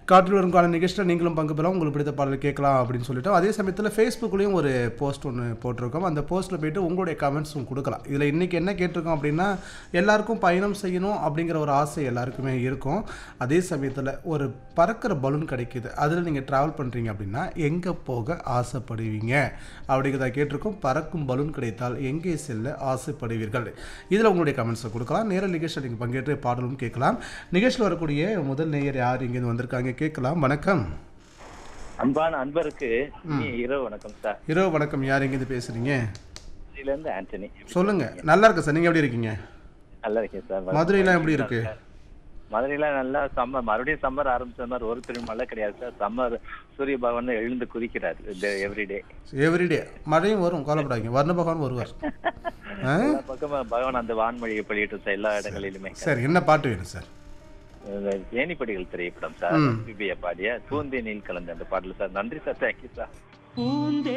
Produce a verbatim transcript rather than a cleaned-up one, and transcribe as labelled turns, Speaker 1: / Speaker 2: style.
Speaker 1: காற்றில் வரும் கால நிகழ்ச்சியில் நீங்களும் பங்கு பெறலாம், உங்களுக்கு பிடித்த பாடல் கேட்கலாம் அப்படின்னு சொல்லிட்டு அதே சமயத்தில் ஃபேஸ்புக்லேயும் ஒரு போஸ்ட் ஒன்று போட்டிருக்கோம். அந்த போஸ்ட்டில் போய்ட்டு உங்களுடைய கமெண்ட்ஸும் கொடுக்கலாம். இதில் இன்றைக்கி என்ன கேட்டிருக்கோம் அப்படின்னா, எல்லாருக்கும் பயணம் செய்யணும் அப்படிங்கிற ஒரு ஆசை எல்லாருக்குமே இருக்கும். அதே சமயத்தில் ஒரு பறக்கிற பலூன் கிடைக்கிது, அதில் நீங்கள் ட்ராவல் பண்ணுறீங்க அப்படின்னா எங்கே போக ஆசைப்படுவீங்க அப்படிங்கிறத கேட்டிருக்கோம். பறக்கும் பலூன் கிடைத்தால் எங்கே செல்ல ஆசைப்படுவீர்கள்? இதில் உங்களுடைய கமெண்ட்ஸை கொடுக்கலாம். நேர நிகழ்ச்சியில் நீங்கள் பங்கேற்று பாடலும் கேட்கலாம். நிகழ்ச்சியில் வரக்கூடிய முதல் நேயர் யார் இங்கேருந்து வந்திருக்காங்க கேட்கலாம். வணக்கம்.
Speaker 2: அன்பான அன்பருக்கு இரவு வணக்கம் சார்.
Speaker 1: இரவு வணக்கம். யார் எங்கேருந்து பேசுறீங்க?
Speaker 2: மதுரையிலேருந்து ஆண்டனி.
Speaker 1: சொல்லுங்க. நல்லா இருக்கு சார். நீங்க எப்படி இருக்கீங்க?
Speaker 2: நல்லா இருக்கேன் சார்.
Speaker 1: மதுரையில எப்படி இருக்கு?
Speaker 2: மதுரையில நல்லா சம்மர், மறுபடியும் சம்மர் ஆரம்பிச்ச மாதிரி ஒரு பெரிய மழை கிடையாது சார். சம்மர் சூரிய பகவான் எழுந்து குதிக்கிறார் எவ்ரிடே.
Speaker 1: எவ்ரிடே மழையும் வரும், கவலைப்படாதீங்க. வர்ண பகவான் வருவார்.
Speaker 2: எல்லா பக்கமா பகவான் அந்த வான்மொழியை வெளியிட்டு சார் எல்லா இடங்களிலுமே.
Speaker 1: சார் என்ன பாட்டு வேணும் சார்?
Speaker 2: ஏணிப்படிகள் திரைப்படம் சார். பாடிய பூந்தே நீல் கலந்த அந்த பாடல் சார். நன்றி சார். Thank you sir.